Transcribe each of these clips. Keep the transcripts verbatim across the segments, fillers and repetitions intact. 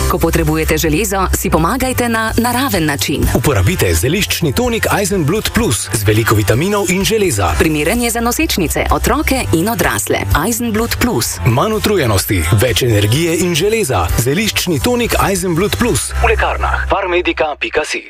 Ko potrebujete železo, si pomagajte na naraven način. Uporabite zeliščni tonik Eisenblut Plus z veliko vitaminov in železa. Primeren je za nosečnice, otroke in odrasle. Eisenblut Plus. Manj utrujenosti, več energije in železa. Zeliščni tonik Eisenblut Plus. V lekarnah farmedika pika si.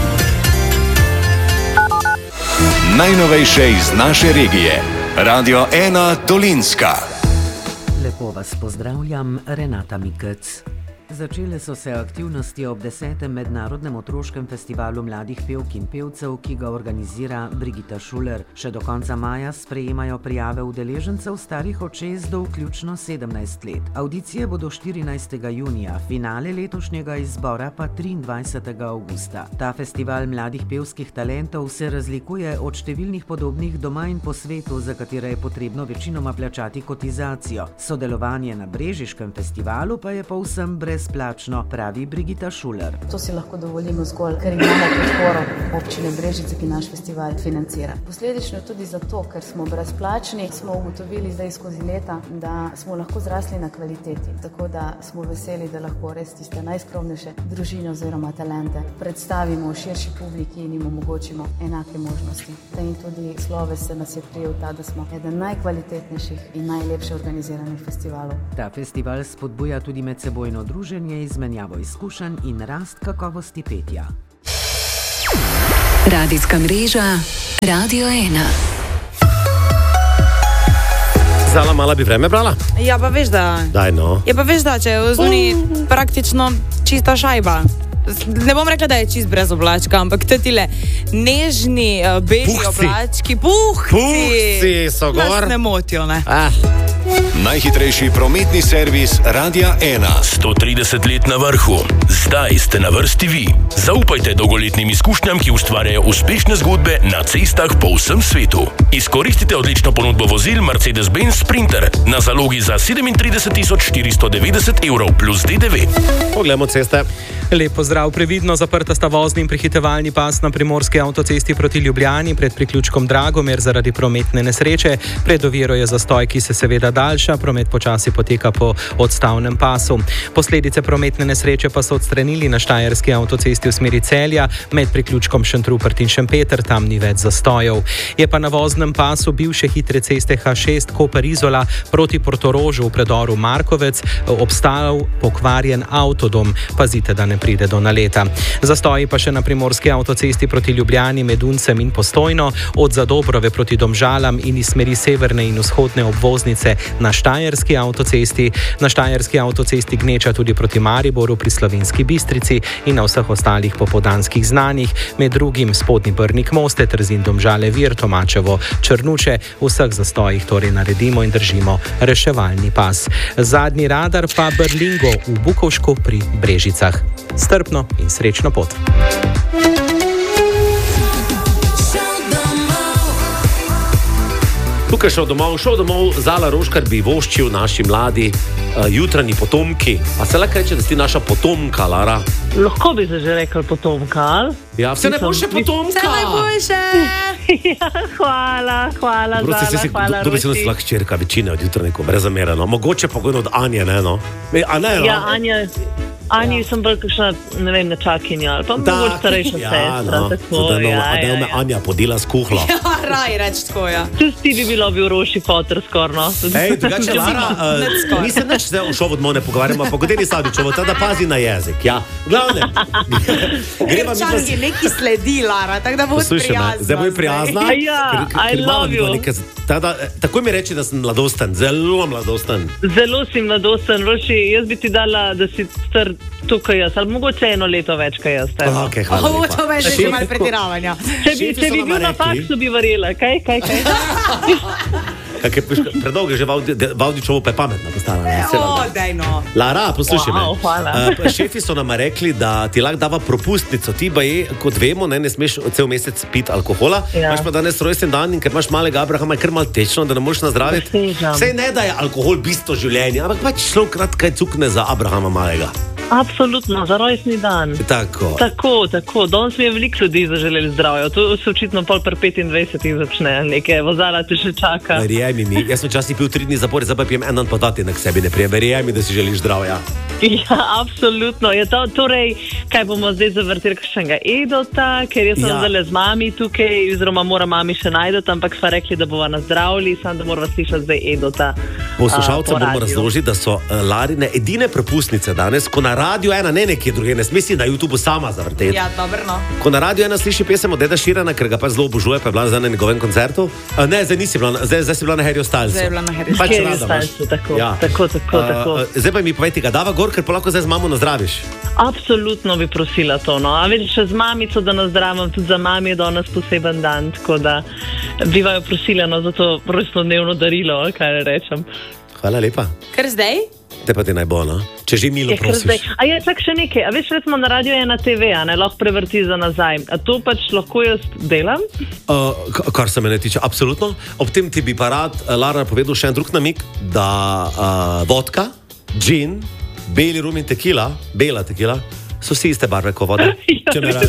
Najnovejše iz naše regije. Radio ena Dolenjska. Lepo vas pozdravljam, Renata Mikec. Začele so se aktivnosti ob desetem mednarodnem otroškem festivalu mladih pevk in pevcev, ki ga organizira Brigita Šuler. Še do konca maja sprejemajo prijave udeležencev starih od šest do vključno sedemnajst let. Avdicije bodo štirinajstega junija, finale letošnjega izbora pa triindvajsetega avgusta. Ta festival mladih pevskih talentov se razlikuje od številnih podobnih doma in po svetu, za katere je potrebno večinoma plačati kotizacijo. Sodelovanje na brežiškem festivalu pa je povsem brez Splačno, pravi Brigita Šuler. To si lahko dovolimo zgolj, ker imamo podporo občine Brežice, ki naš festival financira. Posledično tudi zato, ker smo brezplačni, smo ugotovili zdaj skozi leta, da smo lahko zrasli na kvaliteti. Tako da smo veseli, da lahko res tiste najskromnejše družine oziroma talente predstavimo v širši publiki in jim omogočimo enake možnosti. In tudi sloves se nas je prijel ta, da smo eden najkvalitetnejših in najlepše organiziranih festivalov. Ta festival spodbuja tudi medsebojno druženje, izmenjavo izkušenj in rast kakovosti petja. Radijska mreža Radio ena. Zala, mala bi vreme brala? Ja, pa veš, da... Daj, no. Ja, pa veš, da, če je vzuni uh. praktično čista šajba. Ne bom rekla, da je čist brez oblačka, ampak to tile nežni, uh, beli puhci. oblački, puhci. Puhci so gor. Nas ne motijo, ne? Ah. Najhitrejši prometni servis Radia ena. sto trideset let na vrhu. Zdaj ste na vrsti vi. Zaupajte dolgoletnim izkušnjam, ki ustvarjajo uspešne zgodbe na cestah po vsem svetu. Izkoristite odlično ponudbo vozil Mercedes-Benz Sprinter na zalogi za sedemintrideset tisoč štiristo devetdeset evrov plus D D V. Poglejmo ceste. Lep pozdrav, previdno zaprta sta vozni in prehitevalni pas na primorski avtocesti proti Ljubljani pred priključkom Dragomer zaradi prometne nesreče. Pred oviro je zastoj, ki se seveda daljša, promet počasi poteka po odstavnem pasu. Posledice prometne nesreče pa so odstranili na štajerski avtocesti v smeri Celja med priključkom Šentrupert in Šempeter, tam ni več zastojev. Je pa na voznem pasu bivše hitre ceste H šest Koper-Izola proti Portorožu v predoru Markovec obstal pokvarjen avtodom. Pazite, da ne pride do naleta. Zastoji pa še na primorski avtocesti proti Ljubljani med Uncem in Postojno, od Zadobrove proti Domžalam in iz smeri severne in vzhodne obvoznice na štajerski avtocesti. Na štajerski avtocesti gneča tudi proti Mariboru pri Slovenski Bistrici in na vseh ostalih popoldanskih znanjih, med drugim Spodnji Brnik Moste, Trzin Domžale Vir, Tomačevo Črnuče. V vseh zastojih torej naredimo in držimo reševalni pas. Zadnji radar pa Berlingo v Bukovšku pri Brežicah. Strpno in srečno pot. Tukaj šel domov, šel domov, Zala Roškar bi voščil naši mladi uh, jutranji potomki. A se lahko reče, da si naša potomka, Lara? Lahko bi se že rekel potomka, ali? Ja, vse najboljše potomka! Vse najboljše! Ja, hvala, hvala, Prosti, Zala, si, hvala, to bi se nas lahko čerka večine od jutranjikov, brez zamera, no. Mogoče pa od Anje, ne, no? A ne, no? Ja, Anja... Anji sem bolj kakšna, ne vem, nečakinja, ali pa mogoče starejša ja, sestra, no, tako, da, no, ja, a da ja, me ja. Anja podila s kuhlo. Ja, raj reč tako, ja. Tudi ti bi bilo bi v roši fotor skorno. Ej, drugače, Lara, uh, nisem neč zdaj v šovu dmo ne pogovarjamo, pa kateri Savičevo, tada pazi na jezik, ja. Glavne. Greva mi Čas je neki sledi, Lara, tako da bo prijazna. Zdaj bo prijazna. Ja, I love you. Tada, takoj mi reči, da sem mladosten, zelo mladosten. Zelo si mladosten, Roši, jaz bi ti dala, da si star tukaj jaz, ali mogoče eno leto več, kaj jaz. Oh, okay, hvala lepa. To veš, že malo pretiravanja. Če bi, če bi bil na faksu, bi verjela, kaj, kaj, kaj. Kak je predolgo že Vavdičovo pa je pametna postala. O, daj no. Lara, poslušaj me. Wow, hvala. Uh, šefi so nama rekli, da ti lahko dava propustnico. Ti pa je, kot vemo, ne, ne smeš cel mesec piti alkohola. Ja. Imaš pa danes rojsten dan in ker imaš malega Abrahama, je kar malo tečno, da ne moreš nazdraviti. Vse ne da je alkohol bistvo življenja, ampak pač človek krat kaj cukne za Abrahama malega. Absolutno, za rojstni dan. Tako. Tako, tako. Danes mi je veliko ljudi zaželeli zdravja. To se očitno pol pri petindvajsetih začne. Nekaj vozala te še čaka. Verjemi mi, jaz sem včasih pil tri dni zapor, zdaj pa pijem en dan pa dati na sebi ne prijem. Verjemi, da si želiš zdravja. Ja, absolutno. Je to, torej, kaj bomo zdaj zavrteli kakšnega Edota, ker jaz sem Ja. zdaj z mami tukaj, oziroma mora mami še najdoti, ampak sva rekli, da bova nazdravili, samo da morava slišati zdaj Edota. Poslušalcem a, po bomo radiu. razložiti, da so uh, Larine edine propustnice danes, ko na Radio ena, ne nekje druge, ne smesi na YouTubeu sama zavrteti. Ja, dobro, no. Ko na Radio ena sliši pesem od Eda Sheerana, ker ga pa zelo obožuje, pa je bila zdaj na njegovem koncertu. Uh, ne, zdaj nisi bila, na- zdaj, zdaj si bila na Harryju Stylesu. Zdaj je bila na Harryju Pač Harryju rada imaš. Stylesu, tako, Ja. tako, tako, tako. Uh, zdaj pa mi povejte, ga dava gor, ker pa lahko zdaj z mamo nazdraviš. Absolutno bi prosila to. No. A veš, še z mamico, da nazdravim, tudi za mami je danes poseben dan, tako da bi vaju prosila no, za to rojstnodnevno darilo, kaj ne rečem. Hvala lepa. Ker zdaj? Te pa ti naj bo, no? Če že milo Je kar zdaj. prosiš. A je čak še nekaj, a veš, recimo na Radio ena te ve, a ne lahko prevrti za nazaj. A to pač lahko jaz delam? Uh, k- kar se mene tiče, absolutno. Ob tem ti bi pa rad, uh, Lara, povedal še en drug namig, da uh, vodka, džin, beli rum in tekila, bela tekila, so vsi iste barve kot voda. Ja, Če me res. razumeš.